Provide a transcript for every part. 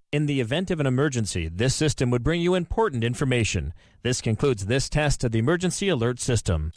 In the event of an emergency, this system would bring you important information. This concludes this test of the emergency alert system.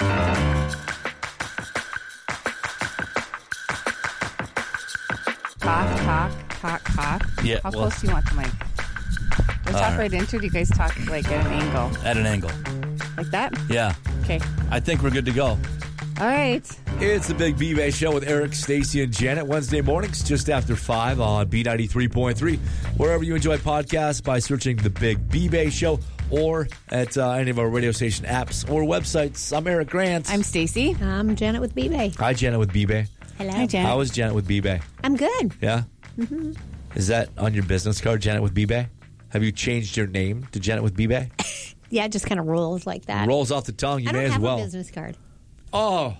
Talk. Yeah, How close do you want the mic? Do I talk right into it? Do you guys talk like at an angle? At an angle. Like that? Yeah. Okay. I think we're good to go. All right. It's the Big B-Bay Show with Eric, Stacy, and Janet. Wednesday mornings, just after 5 on B93.3. Wherever you enjoy podcasts by searching the Big B-Bay Show or at any of our radio station apps or websites. I'm Eric Grant. I'm Stacy. I'm Janet with B-Bay. Hi, Janet with B-Bay. Hello. Hi, Janet. How is Janet with B-Bay? I'm good. Yeah? Mm-hmm. Is that on your business card, Janet with B-Bay? Have you changed your name to Janet with B-Bay? Yeah, it just kind of rolls like that. Rolls off the tongue. You I may don't as have well. a business card. Oh.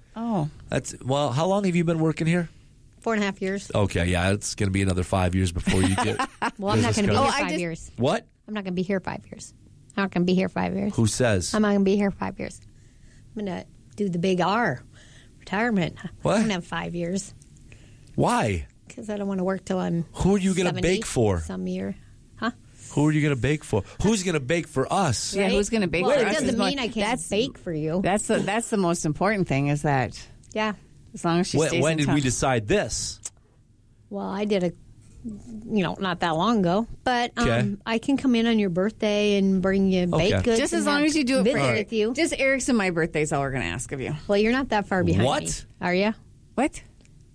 Well, how long have you been working here? 4.5 years. Okay, yeah, it's going to be another 5 years before you get. Well, I'm not going to be business here card. 5 years. What? I'm not going to be here 5 years. I'm not going to be here 5 years. Who says? I'm not going to be here 5 years. I'm going to do the big R, retirement. What? I'm going to have 5 years Why? because I don't want to work till I'm. Who are you going to 70 bake for? Some year, huh? Who are you going to bake for? Who's going to bake for us? Yeah, who's going to bake Well, for it us? doesn't is mean what- I can't bake for you. That's the most important thing is that Yeah. as long as she stays When in did touch. we decide this? Well, I did not that long ago. But Okay. I can come in on your birthday and bring you baked goods. Just and as long have as you do it for visit Eric. with you. Just Eric's and my birthday is all we're going to ask of you. Well, you're not that far behind What? me. Are you? What?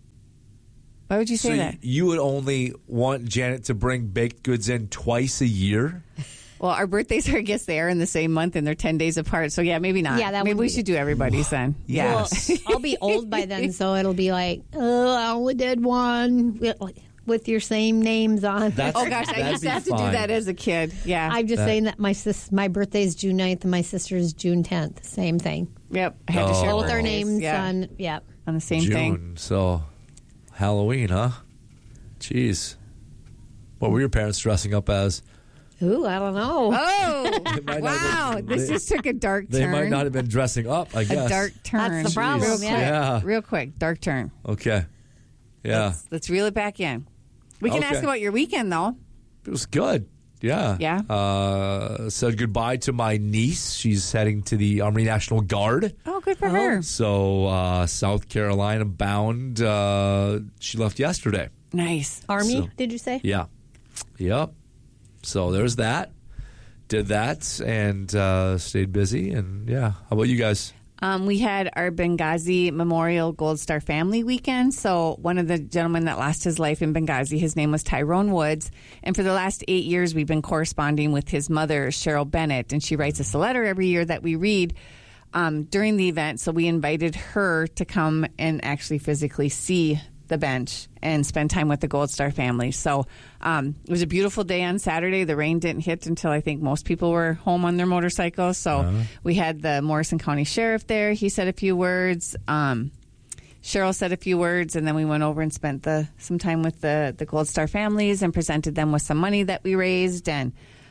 Why would you say So that? you would only want Janet to bring baked goods in twice a year? Well, our birthdays are, I guess, they are in the same month and they're 10 days apart. So, yeah, maybe not. Yeah, that maybe would we be- should do everybody's then. Yeah. Yes. I'll be old by then, so it'll be like, oh, I only did one with your same names on. That's- Oh, gosh, I that'd used be to have to do fine. that as a kid. Yeah. I'm just saying that my birthday is June 9th and my sister's June 10th. Same thing. Yep. I had to Oh. share Both our birthdays. names Yeah. on the same June. thing. So Halloween, huh? Jeez. What were your parents dressing up as? Ooh, I don't know. Oh, might not wow. have been- This just took a dark They turn. might not have been dressing up, I guess. A dark turn. That's the problem, Real yeah. quick. Yeah. Real quick. Dark turn. Okay. Yeah. Let's reel it back in. We can Okay. ask about your weekend, though. It was good. Yeah. Yeah? Said goodbye to my niece. She's heading to the Army National Guard. Oh, good for her. So, South Carolina bound. She left yesterday. Nice. Army, So- did you say? Yeah. Yep. So there's that. Did that and stayed busy. And yeah. How about you guys? We had our Benghazi Memorial Gold Star Family Weekend. So one of the gentlemen that lost his life in Benghazi, his name was Tyrone Woods. And for the last 8 years, we've been corresponding with his mother, Cheryl Bennett. And she writes us a letter every year that we read during the event. So we invited her to come and actually physically see the bench and spend time with the Gold Star family. So it was a beautiful day on Saturday. The rain didn't hit until I think most people were home on their motorcycles. So we had the Morrison County Sheriff there. He said a few words. Cheryl said a few words, and then we went over and spent some time with the Gold Star families and presented them with some money that we raised. And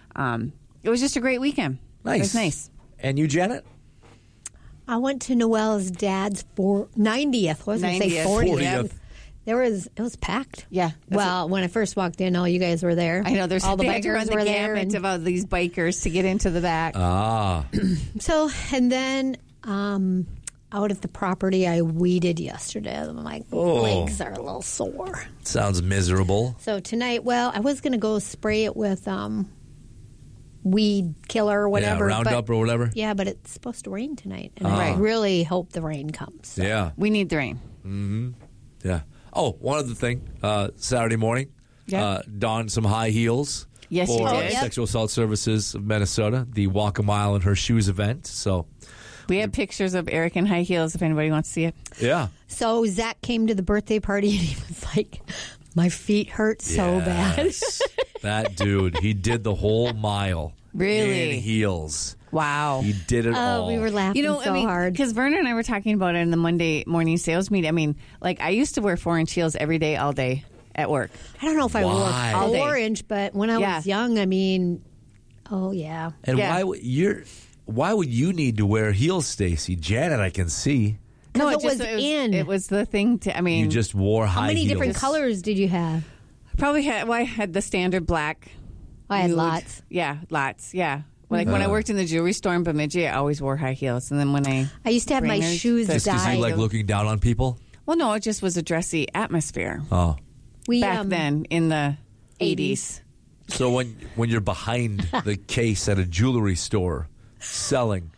it was just a great weekend. Nice. It was nice. And you, Janet? I went to Noelle's dad's 90th. Wasn't it? Say 90th. 40th. It was packed. Yeah. Well, when I first walked in, all you guys were there. I know. all the they had to run bikers the were there. gamut of all these bikers to get into the back. So, and then out at the property, I weeded yesterday. My legs are a little sore. Sounds miserable. So tonight, I was going to go spray it with weed killer or whatever. Yeah, Roundup or whatever. Yeah, but it's supposed to rain tonight. And I really hope the rain comes. So. Yeah. We need the rain. Yeah. Oh, one other thing. Saturday morning, Yeah. donned some high heels Yes, for you did. Sexual Assault Services of Minnesota, the Walk a Mile in Her Shoes event. So, We have pictures of Eric in high heels if anybody wants to see it. yeah. So Zach came to the birthday party and he was like, my feet hurt so bad. Yes. That dude, he did the whole mile. Really? In heels. Wow. He did it all. We were laughing so hard. because Verna and I were talking about it in the Monday morning sales meeting. I mean, like I used to wear 4-inch heels every day, all day at work. I don't know if I Why? wore All day. 4-inch, but when I Yeah. was young, I mean, oh yeah. And Yeah. why would you need to wear heels, Stacy? Janet, I can see. Because it was in. It was the thing to. I mean, You just wore high How many heels. different colors did you have? Probably had. Well, I had the standard black. I had nude. lots. Yeah, lots. Yeah. Like when I worked in the jewelry store in Bemidji, I always wore high heels. And then when I used to have my Brainerd, shoes Just because you dyed. like looking down on people? well, no, it just was a dressy atmosphere Oh. We, back then in the 80s. So when you're behind the case at a jewelry store selling,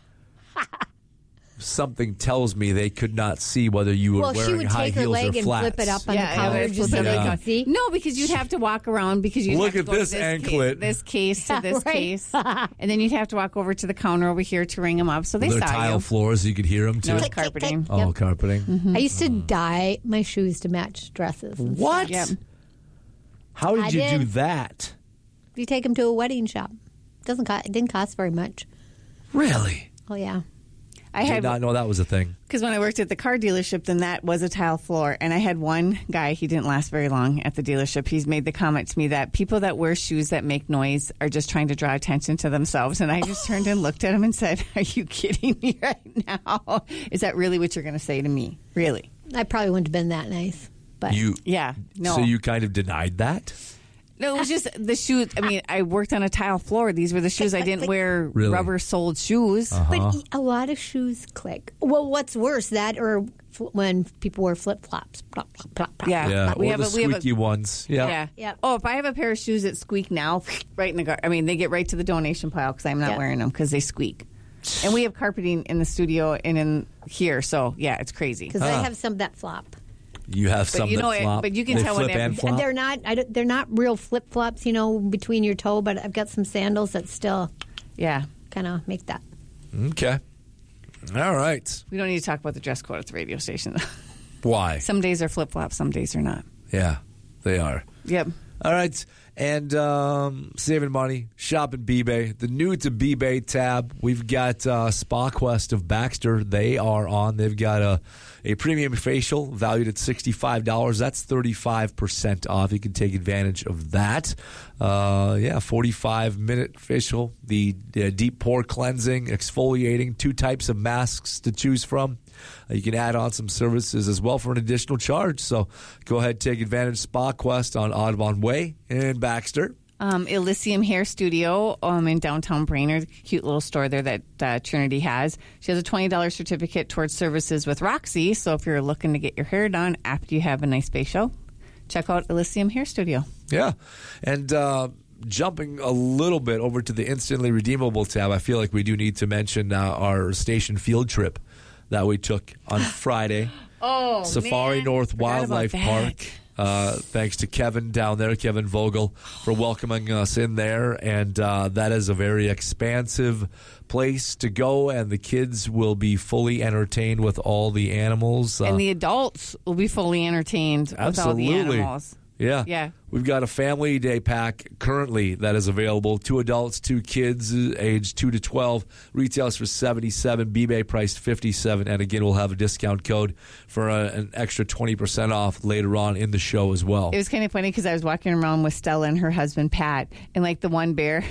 something tells me they could not see whether you were Well, she wearing would high take her heels leg or and flats. flip it up on Yeah, the counter I would just so flip they it could up. see. No, because you'd have to walk around because you'd Look have at to go this to anklet. this case to this Right. case. And then you'd have to walk over to the counter over here to ring them up. So they There saw tile you. floors, you could hear them too. No, it's Click, click, carpeting. click. Oh, Yep. carpeting. I used to dye my shoes to match dresses. and What? stuff. Yep. How did I you do did. that? You take them to a wedding shop. It didn't cost very much. Really? Oh yeah. I Did had not know that was a thing. because when I worked at the car dealership, then that was a tile floor, and I had one guy. He didn't last very long at the dealership. He's made the comment to me that people that wear shoes that make noise are just trying to draw attention to themselves. And I just turned and looked at him and said, "Are you kidding me right now? Is that really what you're going to say to me? Really?" I probably wouldn't have been that nice. But Yeah. No. So you kind of denied that? No, it was just the shoes. I mean, I worked on a tile floor. These were the shoes. I didn't wear Really? rubber-soled shoes. But a lot of shoes click. Well, what's worse, that or when people wear flip flops? Yeah. Yeah. We or have the a, we have a, squeaky ones. Yeah. Yeah. Yep. Oh, if I have a pair of shoes that squeak now, right in the I mean, they get right to the donation pile because I'm not Yep. wearing them because they squeak. And we have carpeting in the studio and in here, so yeah, it's crazy. Because I have some that flop. You have some you that know it- flop. but you can They tell flip whenever- and flop. They're not. They're not real flip flops, between your toe. But I've got some sandals that still Yeah. kind of make that. Okay. All right. We don't need to talk about the dress code at the radio station. Why? Some days are flip flops, some days are not. Yeah, they are. Yep. All right. And saving money, shopping B-Bay. The new to B-Bay tab, we've got Spa Quest of Baxter. They are on. They've got a premium facial valued at $65. That's 35% off. You can take advantage of that. 45-minute facial. The deep pore cleansing, exfoliating, 2 types of masks to choose from. You can add on some services as well for an additional charge. So go ahead, take advantage. Spa Quest on Audubon Way in Baxter. Elysium Hair Studio in downtown Brainerd, cute little store there that Trinity has. She has a $20 certificate towards services with Roxy. So if you're looking to get your hair done after you have a nice facial, check out Elysium Hair Studio. Yeah. And jumping a little bit over to the instantly redeemable tab, I feel like we do need to mention our station field trip that we took on Friday. Oh, Safari man. North Forgot Wildlife about Park. that. Thanks to Kevin down there, Kevin Vogel, for welcoming us in there. And that is a very expansive place to go, and the kids will be fully entertained with all the animals. And the adults will be fully entertained with all the animals. Yeah. Yeah. We've got a family day pack currently that is available. 2 adults, 2 kids, aged 2 to 12. Retails for $77. B-Bay priced $57. And again, we'll have a discount code for an extra 20% off later on in the show as well. It was kind of funny because I was walking around with Stella and her husband Pat, and like the one bear,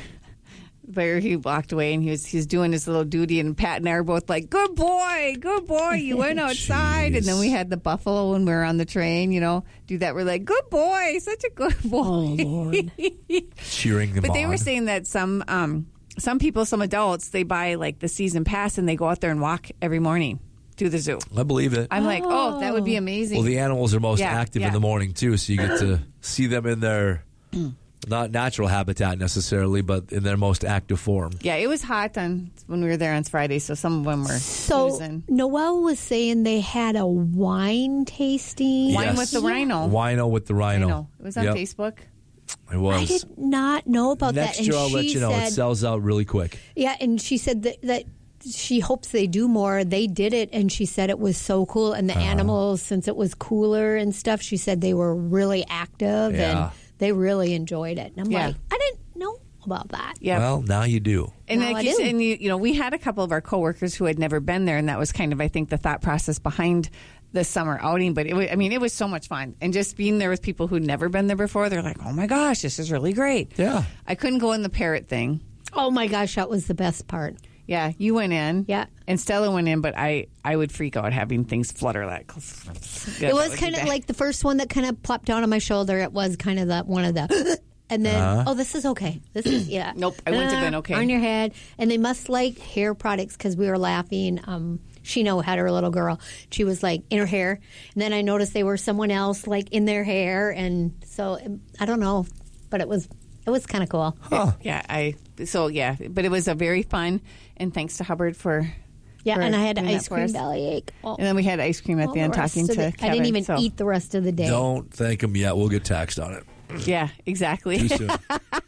he walked away and he's doing his little duty, and Pat and I were both like, good boy, you went outside. And then we had the buffalo when we were on the train, do that. We're like, good boy, such a good boy. Oh Lord. Cheering them But on. they were saying that some people, some adults, they buy like the season pass and they go out there and walk every morning to the zoo. I believe it. I'm like, oh, that would be amazing. Well, the animals are most Yeah, active yeah. in the morning, too, so you get to see them in their, not natural habitat necessarily, but in their most active form. Yeah, it was hot when we were there on Friday, so some of them were So snoozing. Noelle was saying they had a wine tasting. Wine with the rhino. Wino with the rhino. I know. It was on Yep, Facebook. It was. I did not know about Next that. year, And I'll let she you know. It said- sells out really quick. Yeah, and she said that she hopes they do more. They did it, and she said it was so cool. And the animals, since it was cooler and stuff, she said they were really active Yeah. and they really enjoyed it. And I'm Yeah. like, I didn't know about that. Yeah. Well, now you do. And Now like I you do. said, and you know, we had a couple of our coworkers who had never been there, and that was kind of, I think, the thought process behind the summer outing. But it was so much fun, and just being there with people who'd never been there before, they're like, "Oh my gosh, this is really great." Yeah. I couldn't go in the parrot thing. Oh my gosh, that was the best part. Yeah, you went in. Yeah. And Stella went in, but I would freak out having things flutter that close. Yeah, It was kind of like the first one that kind of plopped down on my shoulder. It was kind of one of the, and then, this is okay. This is, yeah. Nope, I wouldn't have been okay. On your head. And they must like hair products because we were laughing. Sheena had her little girl. She was like in her hair. And then I noticed they were someone else like in their hair. And so I don't know, but it was kind of cool. Huh. Yeah, but it was a very fun, and thanks to Hubbard for. Yeah, for and I had doing that ice for cream us. bellyache. And then we had ice cream at the end talking to Kevin. I didn't even eat the rest of the day. Don't thank them yet. We'll get taxed on it. Yeah, exactly. Too soon.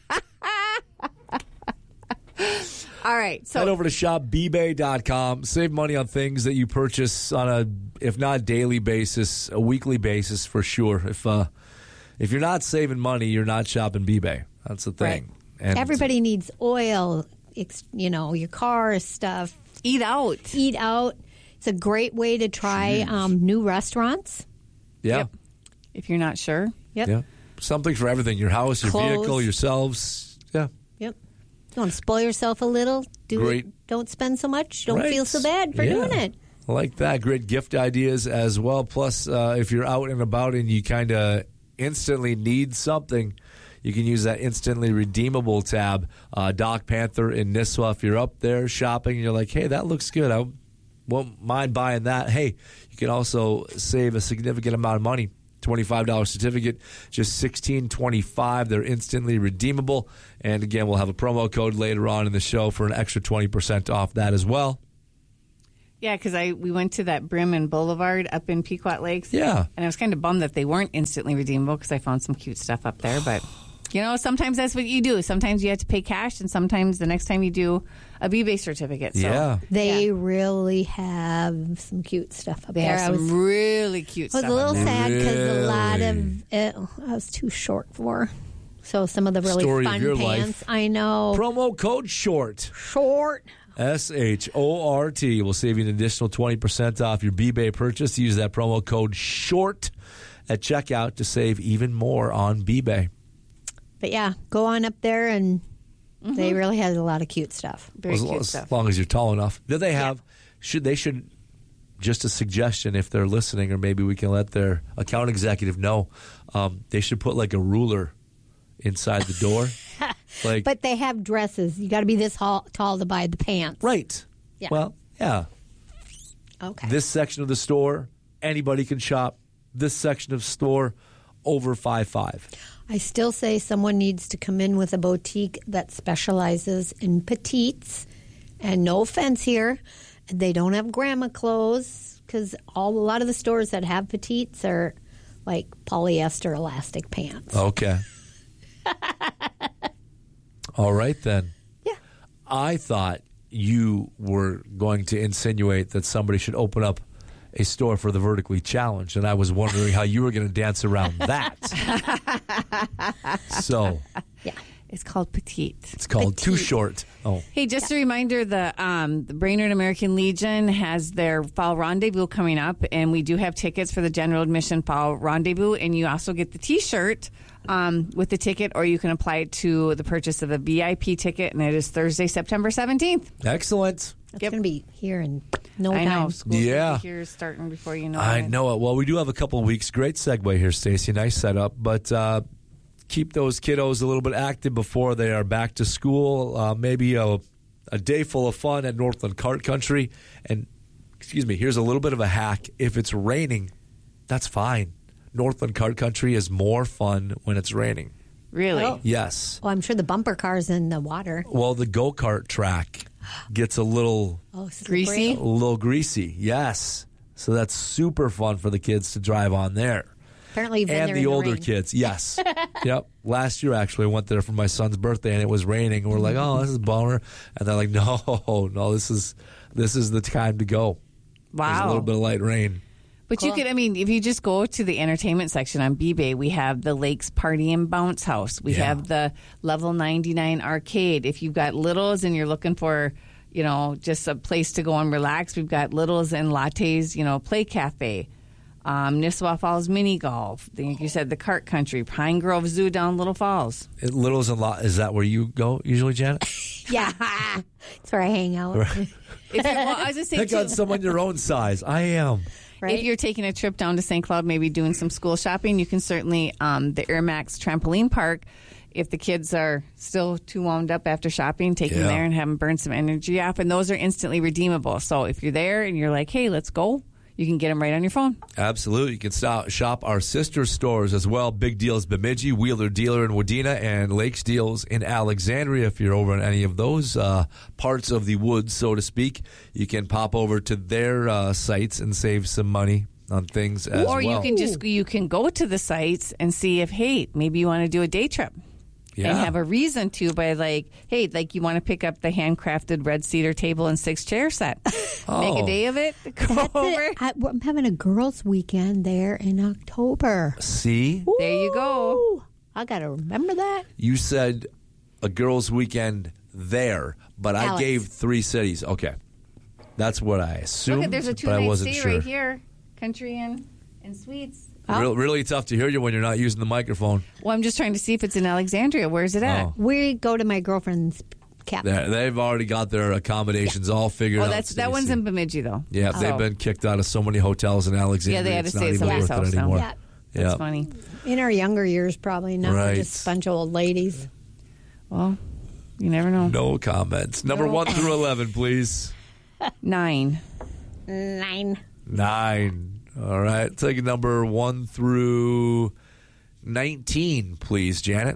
All right. So Head over to shopbbay.com. Save money on things that you purchase on a, if not daily basis, a weekly basis for sure. If you're not saving money, you're not shopping B-Bay. That's the thing. Right. And Everybody needs oil, your car stuff. eat out. Eat out. It's a great way to try new restaurants. Yeah. Yep. If you're not sure. Yep. Yeah. Something for everything. Your house, your Clothes. vehicle, yourselves. Yeah. Yep. You want to spoil yourself a little? Great. Don't spend so much. Don't Right. feel so bad for Yeah. doing it. I like that. Great gift ideas as well. Plus, if you're out and about and you kind of instantly need something, you can use that instantly redeemable tab. Doc Panther in Nisswa, if you're up there shopping and you're like, hey, that looks good. I won't mind buying that. Hey, you can also save a significant amount of money. $25 certificate, just $16.25. They're instantly redeemable. And again, we'll have a promo code later on in the show for an extra 20% off that as well. Yeah, because we went to that Brim and Boulevard up in Pequot Lakes. Yeah. And I was kind of bummed that they weren't instantly redeemable because I found some cute stuff up there. But, sometimes that's what you do. Sometimes you have to pay cash, and sometimes the next time you do a B-Bay certificate. So Yeah. They really have some cute stuff up They there. have some really cute I was stuff. a little up there. sad because a lot Really? of it I was too short for. So some of the really Story of fun your pants. life. I know. Promo code SHORT. Short. SHORT will save you an additional 20% off your B-Bay purchase. Use that promo code SHORT at checkout to save even more on B-Bay. But yeah, go on up there and they really have a lot of cute stuff. Very as, cute as stuff. long as you're tall enough. Do they have? Should just a suggestion if they're listening, or maybe we can let their account executive know. They should put like a ruler inside the door. Like, But they have dresses. You got to be this tall to buy the pants. right. Yeah. Well, yeah. Okay. This section of the store, anybody can shop. This section of store, over 5'5". I still say someone needs to come in with a boutique that specializes in petites. And no offense here, they don't have grandma clothes because a lot of the stores that have petites are like polyester elastic pants. Okay. All right, then. Yeah. I thought you were going to insinuate that somebody should open up a store for the vertically challenged, and I was wondering how you were going to dance around that. So Yeah. It's called Petite. it's called Too Petite. Short. Oh, Hey, just a reminder, the Brainerd American Legion has their Fall Rendezvous coming up, and we do have tickets for the general admission Fall Rendezvous, and you also get the T-shirt with the ticket, or you can apply it to the purchase of a VIP ticket, and it is Thursday, September 17th. excellent. That's Yep. going to be here in no I time. know. School's Yeah. gonna be here starting before you know I it. know it. Well, we do have a couple of weeks. Great segue here, Stacey. Nice setup. But keep those kiddos a little bit active before they are back to school. Maybe a day full of fun at Northland Kart Country. And, here's a little bit of a hack. If it's raining, that's fine. Northland Kart Country is more fun when it's raining. Really? Oh. Yes. Well, I'm sure the bumper car's in the water. Well, the go-kart track gets a little Greasy? greasy. Yes. So that's super fun for the kids to drive on there. Apparently, you've been And there the in older rain. kids, yes. Yep. Last year, actually, I went there for my son's birthday, and it was raining. And we're like, oh, this is a bummer. And they're like, no, this is the time to go. There's a Wow. little bit of light rain. But you could, if you just go to the entertainment section on B-Bay, we have the Lakes Party and Bounce House. We Yeah. have the Level 99 Arcade. If you've got littles and you're looking for, just a place to go and relax, we've got Littles and Lattes, Play Cafe. Nisswa Falls Mini Golf. Like you said, the Kart Country. Pine Grove Zoo down Little Falls. Littles and Lot, is that where you go usually, Janet? Yeah. It's where I hang out. I was just saying, Pick on too, someone your own size. I am. Right? if you're taking a trip down to St. Cloud, maybe doing some school shopping, you can certainly, the Air Max trampoline park, if the kids are still too wound up after shopping, take them there and have them burn some energy off. And those are instantly redeemable. So if you're there and you're like, hey, let's go, you can get them right on your phone. Absolutely. You can shop our sister stores as well. Big Deals Bemidji, Wheeler Dealer in Wadena, and Lakes Deals in Alexandria. If you're over in any of those parts of the woods, so to speak, you can pop over to their sites and save some money on things as well. Or you can go to the sites and see if, hey, maybe you want to do a day trip. Yeah. And have a reason to by you want to pick up the handcrafted red cedar table and 6 chair set. Make a day of it. Go over. I'm having a girls' weekend there in October. See? There you go. Ooh, I got to remember that. You said a girls' weekend there, but I Alex. gave 3 cities. Okay. That's what I assumed, Look, there's a but I 2-night wasn't stay sure. right here. Country Inn and Suites. Really tough to hear you when you're not using the microphone. Well, I'm just trying to see if it's in Alexandria. Where's it at? Oh. We go to my girlfriend's cabin. They've already got their accommodations all figured out. That one's in Bemidji, though. Yeah, they've been kicked out of so many hotels in Alexandria. Yeah, they had to it's stay not at even somebody's worth house it now. anymore. Yeah. That's Yeah. funny. In our younger years, probably not. Right. Just a bunch of old ladies. Well, you never know. No comments. Number 1 through 11, please. 9. 9. 9. All right. Take number 1 through 19, please, Janet.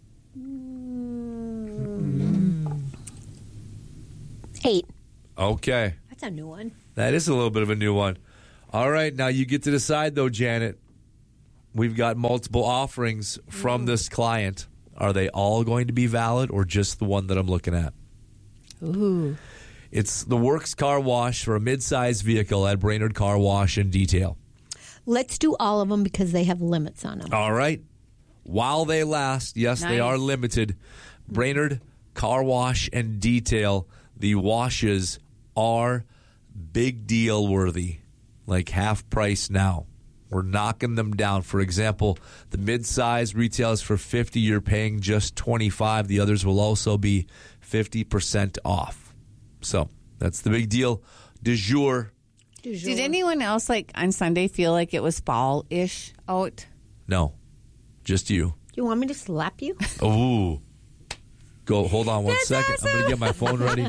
8. Okay. That's a new one. That is a little bit of a new one. All right. Now you get to decide, though, Janet. We've got multiple offerings from this client. Are they all going to be valid or just the one that I'm looking at? Ooh. It's the Works Car Wash for a mid-size vehicle at Brainerd Car Wash and Detail. Let's do all of them because they have limits on them. All right. While they last, yes, they Nice. are limited. Brainerd Car Wash and Detail. The washes are big deal worthy, like half price now. We're knocking them down. For example, the mid-size retails for $50. You're paying just $25. The others will also be 50% off. So that's the big deal du jour. Did anyone else, on Sunday, feel like it was fall-ish out? No, just you. You want me to slap you? Ooh. Go. Hold on one second. I'm going to get my phone ready.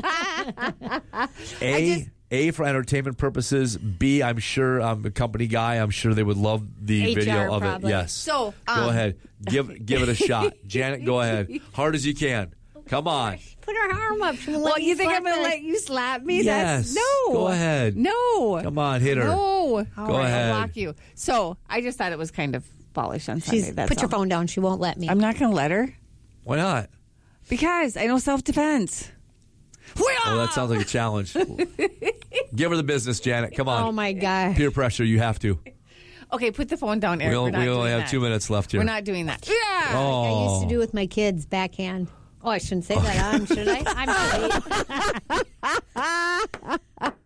A for entertainment purposes. B, I'm sure I'm a company guy. I'm sure they would love the HR video of probably. it. Yes. So, go ahead. Give it a shot. Janet, go ahead. Hard as you can. Come on. Put her arm up. She won't Well, let you think I'm going to slap let you slap me? Yes. No. Go ahead. No. Come on, hit her. No. Go ahead. I'll block you. So, I just thought it was kind of fallish on Sunday. That's Put your all. phone down. She won't let me. I'm not going to let her Why not? because I know self-defense. Oh, that sounds like a challenge. Give her the business, Janet. Come on. Oh, my God. Peer pressure. You have to. Okay, put the phone down, We Eric. We're not only doing have that. 2 minutes left here. We're not doing that. Yeah. Oh. Like I used to do with my kids, backhand. Oh, I shouldn't say that, should I? I'm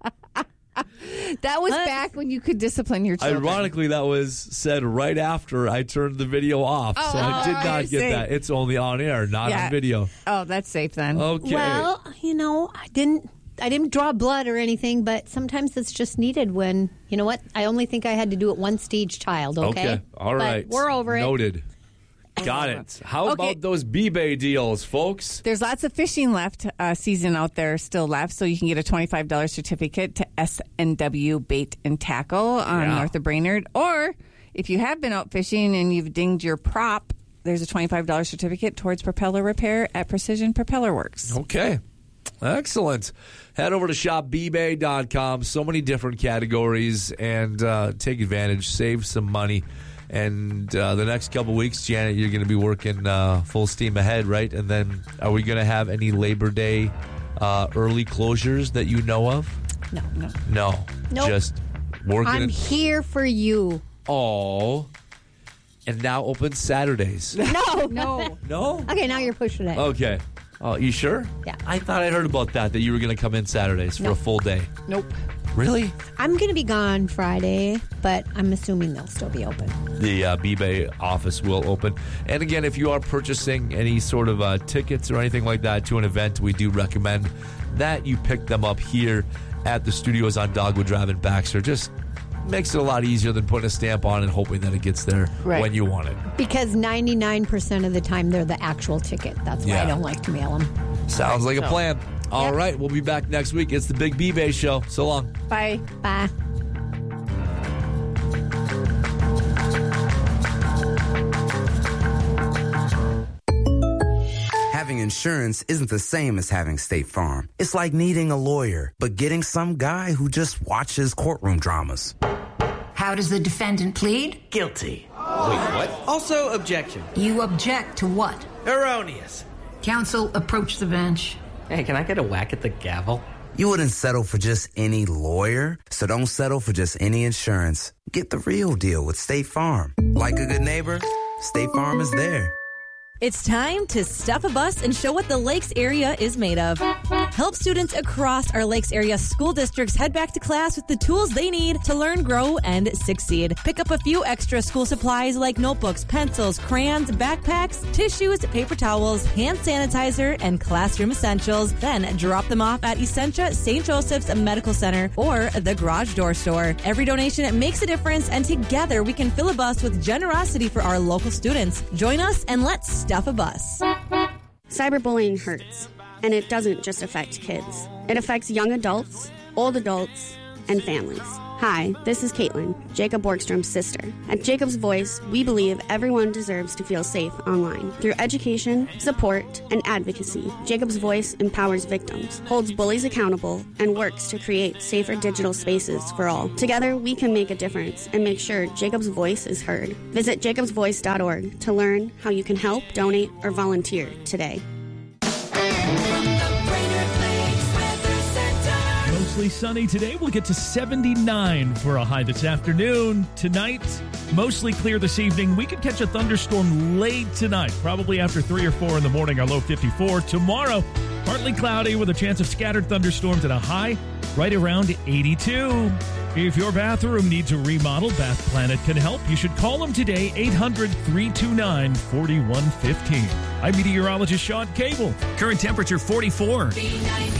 That was back when you could discipline your children. Ironically, that was said right after I turned the video off. So I did I not see. get that. It's only on air, not Yeah. on video. Oh, that's safe then. Okay. Well, I didn't draw blood or anything, but sometimes it's just needed when, you know what? I only think I had to do it once to each child, okay? All right. But we're over it. Noted. Got it. How Okay. about those B-Bay deals, folks? There's lots of fishing season out there still left, so you can get a $25 certificate to S&W Bait and Tackle on north of Brainerd. Or if you have been out fishing and you've dinged your prop, there's a $25 certificate towards propeller repair at Precision Propeller Works. Okay. Excellent. Head over to shopbbay.com. So many different categories, and take advantage. Save some money. And the next couple weeks, Janet, you're going to be working full steam ahead, right? And then are we going to have any Labor Day early closures that you know of? No. No. Nope. Just working. I'm here for you. Oh. And now open Saturdays. No. No? Okay, now you're pushing it. Okay. Oh, you sure? Yeah. I thought I heard about that you were going to come in Saturdays for a full day. Nope. Really? I'm going to be gone Friday, but I'm assuming they'll still be open. The B-Bay office will open. And again, if you are purchasing any sort of tickets or anything like that to an event, we do recommend that you pick them up here at the studios on Dogwood Drive in Baxter. Just makes it a lot easier than putting a stamp on and hoping that it gets there when you want it. Because 99% of the time they're the actual ticket. That's why I don't like to mail them. Sounds like a plan. All right, we'll be back next week. It's the Big B-Bay Show. So long. Bye. Bye. Having insurance isn't the same as having State Farm. It's like needing a lawyer, but getting some guy who just watches courtroom dramas. How does the defendant plead? Guilty. Wait, what? Also, objection. You object to what? Erroneous. Counsel, approach the bench. Hey, can I get a whack at the gavel? You wouldn't settle for just any lawyer, so don't settle for just any insurance. Get the real deal with State Farm. Like a good neighbor, State Farm is there. It's time to stuff a bus and show what the Lakes area is made of. Help students across our Lakes area school districts head back to class with the tools they need to learn, grow, and succeed. Pick up a few extra school supplies like notebooks, pencils, crayons, backpacks, tissues, paper towels, hand sanitizer, and classroom essentials. Then drop them off at Essentia St. Joseph's Medical Center or the Garage Door Store. Every donation makes a difference, and together we can fill a bus with generosity for our local students. Join us and let's stuff a bus. Cyberbullying hurts, and it doesn't just affect kids. It affects young adults, old adults, and families. Hi, this is Caitlin, Jacob Borgstrom's sister. At Jacob's Voice, we believe everyone deserves to feel safe online. Through education, support, and advocacy, Jacob's Voice empowers victims, holds bullies accountable, and works to create safer digital spaces for all. Together, we can make a difference and make sure Jacob's Voice is heard. Visit jacobsvoice.org to learn how you can help, donate, or volunteer today. Mostly sunny today. We'll get to 79 for a high this afternoon. Tonight, mostly clear this evening. We could catch a thunderstorm late tonight, probably after 3 or 4 in the morning, our low 54. Tomorrow, partly cloudy with a chance of scattered thunderstorms at a high right around 82. If your bathroom needs a remodel, Bath Planet can help. You should call them today, 800-329-4115. I'm meteorologist Sean Cable. Current temperature 44.